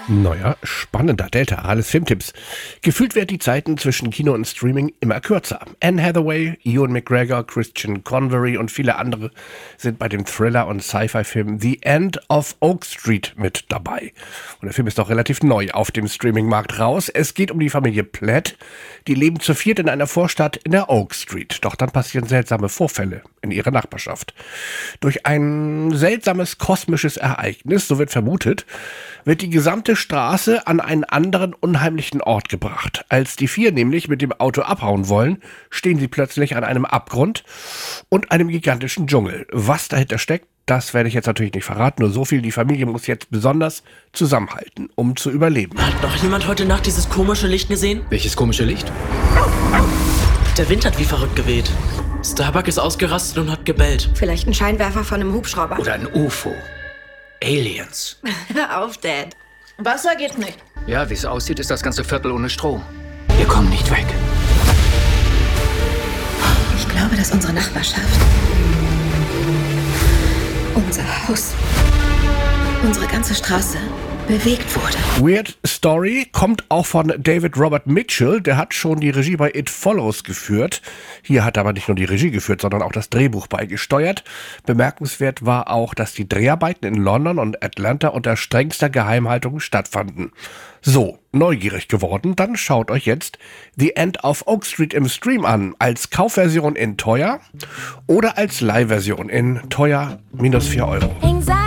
Neuer, spannender Delta, alles Filmtipps. Gefühlt werden die Zeiten zwischen Kino und Streaming immer kürzer. Anne Hathaway, Ewan McGregor, Christian Convery und viele andere sind bei dem Thriller- und Sci-Fi-Film The End of Oak Street mit dabei. Und der Film ist doch relativ neu auf dem Streamingmarkt raus. Es geht um die Familie Platt. Die leben zu viert in einer Vorstadt in der Oak Street. Doch dann passieren seltsame Vorfälle in ihrer Nachbarschaft. Durch ein seltsames kosmisches Ereignis, so wird vermutet, wird die gesamte Straße an einen anderen unheimlichen Ort gebracht. Als die vier nämlich mit dem Auto abhauen wollen, stehen sie plötzlich an einem Abgrund und einem gigantischen Dschungel. Was dahinter steckt, das werde ich jetzt natürlich nicht verraten. Nur so viel, die Familie muss jetzt besonders zusammenhalten, um zu überleben. Hat noch jemand heute Nacht dieses komische Licht gesehen? Welches komische Licht? Der Wind hat wie verrückt geweht. Starbuck ist ausgerastet und hat gebellt. Vielleicht ein Scheinwerfer von einem Hubschrauber. Oder ein UFO. Aliens. Hör auf, Dad. Wasser geht nicht. Ja, wie es aussieht, ist das ganze Viertel ohne Strom. Wir kommen nicht weg. Ich glaube, dass unsere Nachbarschaft, unser Haus, unsere ganze Straße bewegt wurde. Weird Story kommt auch von David Robert Mitchell. Der hat schon die Regie bei It Follows geführt. Hier hat er aber nicht nur die Regie geführt, sondern auch das Drehbuch beigesteuert. Bemerkenswert war auch, dass die Dreharbeiten in London und Atlanta unter strengster Geheimhaltung stattfanden. So, neugierig geworden? Dann schaut euch jetzt The End of Oak Street im Stream an. Als Kaufversion in teuer oder als Leihversion in teuer -4 Euro.